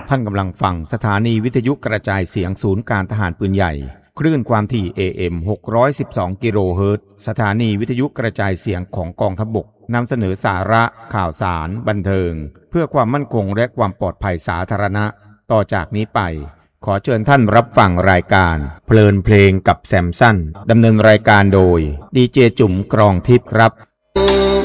ท่านกำลังฟังสถานีวิทยุกระจายเสียงศูนย์การทหารปืนใหญ่คลื่นความถี่ AM 612 กิโลเฮิรตซ์สถานีวิทยุกระจายเสียงของกองทัพบกนำเสนอสาระข่าวสารบันเทิงเพื่อความมั่นคงและความปลอดภัยสาธารณะต่อจากนี้ไปขอเชิญท่านรับฟังรายการเพลินเพลงกับแซมสันดำเนินรายการโดยดีเจจุ๋มกรองทิพย์ครับ